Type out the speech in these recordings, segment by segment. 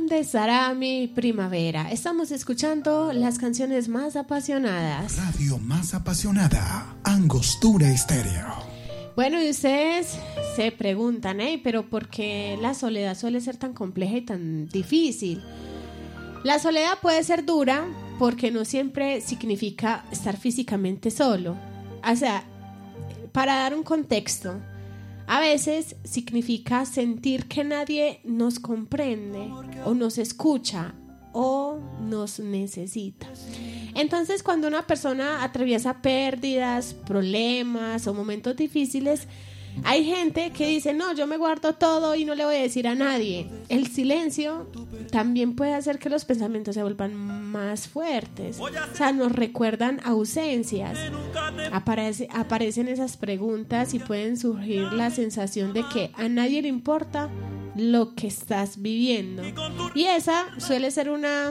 ¿Dónde estará mi primavera? Estamos escuchando las canciones más apasionadas. Radio más apasionada, Angostura Estéreo. Bueno, y ustedes se preguntan, ¿pero por qué la soledad suele ser tan compleja y tan difícil? La soledad puede ser dura porque no siempre significa estar físicamente solo. O sea, para dar un contexto, a veces significa sentir que nadie nos comprende o nos escucha o nos necesita. Entonces, cuando una persona atraviesa pérdidas, problemas o momentos difíciles, hay gente que dice, no, yo me guardo todo y no le voy a decir a nadie. El silencio también puede hacer que los pensamientos se vuelvan más fuertes. O sea, nos recuerdan ausencias. Aparecen esas preguntas y pueden surgir la sensación de que a nadie le importa lo que estás viviendo. Y esa suele ser una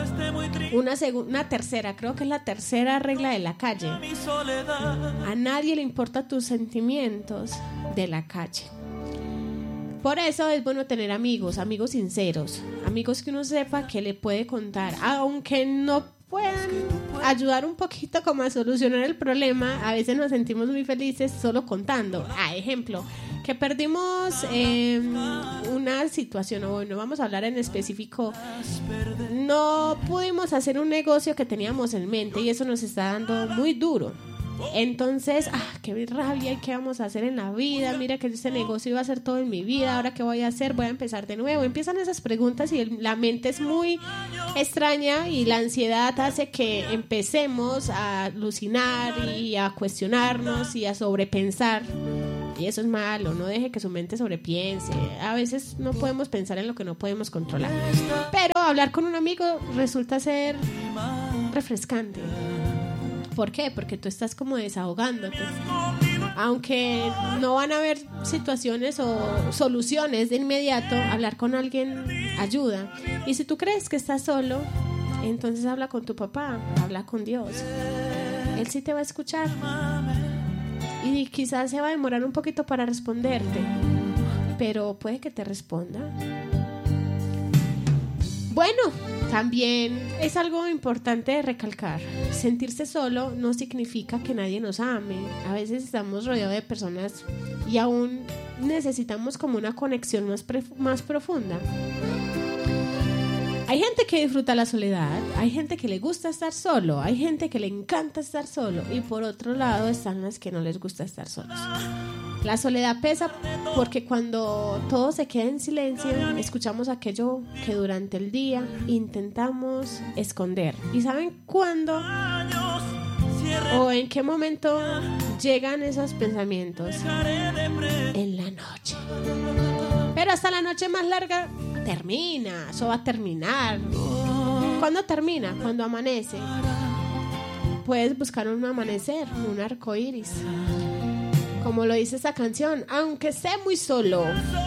tercera, creo que es la tercera regla de la calle. A nadie le importa tus sentimientos de la calle. Por eso es bueno tener amigos sinceros, amigos que uno sepa que le puede contar, aunque no puedan ayudar un poquito como a solucionar el problema. A veces nos sentimos muy felices solo contando. Ejemplo, que perdimos una situación, o bueno, vamos a hablar en específico, no pudimos hacer un negocio que teníamos en mente y eso nos está dando muy duro. Entonces, qué rabia, ¿y qué vamos a hacer en la vida? Mira que este negocio iba a ser todo en mi vida, ¿ahora qué voy a hacer? Voy a empezar de nuevo. Empiezan esas preguntas y la mente es muy extraña y la ansiedad hace que empecemos a alucinar y a cuestionarnos y a sobrepensar. Y eso es malo, no deje que su mente sobrepiense. A veces no podemos pensar en lo que no podemos controlar. Pero hablar con un amigo resulta ser refrescante. ¿Por qué? Porque tú estás como desahogándote. Aunque no van a haber situaciones o soluciones de inmediato, hablar con alguien ayuda. Y si tú crees que estás solo, entonces habla con tu papá, habla con Dios. Él sí te va a escuchar. Y quizás se va a demorar un poquito para responderte, pero puede que te responda. Bueno, también es algo importante de recalcar. Sentirse solo no significa que nadie nos ame. A veces estamos rodeados de personas y aún necesitamos como una conexión más profunda. Hay gente que disfruta la soledad, hay gente que le gusta estar solo, hay gente que le encanta estar solo y por otro lado están las que no les gusta estar solos. La soledad pesa porque cuando todo se queda en silencio, escuchamos aquello que durante el día intentamos esconder. ¿Y saben cuándo o en qué momento llegan esos pensamientos? En la noche. Pero hasta la noche más larga termina, eso va a terminar. ¿Cuándo termina? Cuando amanece. Puedes buscar un amanecer, un arco iris. Como lo dice esa canción, aunque esté muy solo.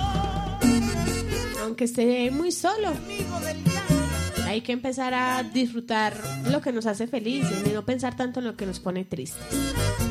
Aunque esté muy solo. Hay que empezar a disfrutar lo que nos hace felices y no pensar tanto en lo que nos pone tristes.